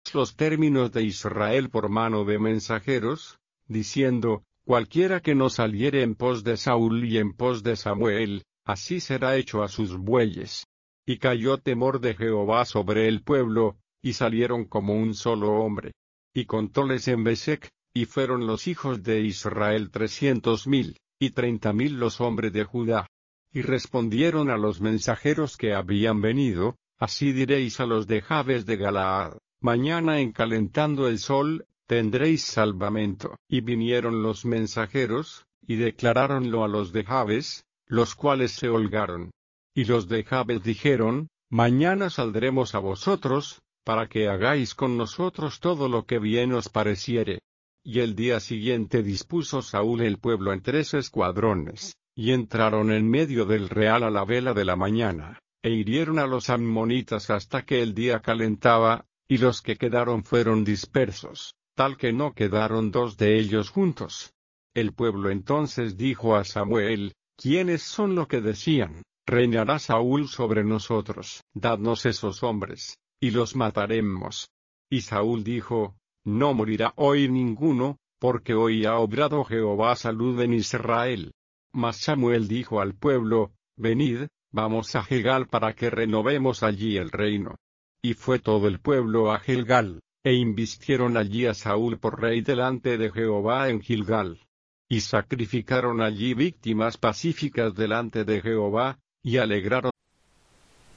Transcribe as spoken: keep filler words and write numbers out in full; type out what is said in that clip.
los términos de Israel por mano de mensajeros, diciendo, cualquiera que no saliere en pos de Saúl y en pos de Samuel, así será hecho a sus bueyes. Y cayó temor de Jehová sobre el pueblo, y salieron como un solo hombre. Y contóles en Besec, y fueron los hijos de Israel trescientos mil, y treinta mil los hombres de Judá. Y respondieron a los mensajeros que habían venido, así diréis a los de Jabes de Galaad, mañana en calentando el sol, tendréis salvamento. Y vinieron los mensajeros, y declaráronlo a los de Jabes, los cuales se holgaron. Y los de Jabes dijeron, mañana saldremos a vosotros, para que hagáis con nosotros todo lo que bien os pareciere. Y el día siguiente dispuso Saúl el pueblo en tres escuadrones, y entraron en medio del real a la vela de la mañana, e hirieron a los ammonitas hasta que el día calentaba, y los que quedaron fueron dispersos, tal que no quedaron dos de ellos juntos. El pueblo entonces dijo a Samuel, ¿quiénes son los que decían, reinará Saúl sobre nosotros? Dadnos esos hombres, y los mataremos. Y Saúl dijo, no morirá hoy ninguno, porque hoy ha obrado Jehová salud en Israel. Mas Samuel dijo al pueblo, venid, vamos a Gilgal para que renovemos allí el reino. Y fue todo el pueblo a Gilgal, e invistieron allí a Saúl por rey delante de Jehová en Gilgal. Y sacrificaron allí víctimas pacíficas delante de Jehová, y alegraron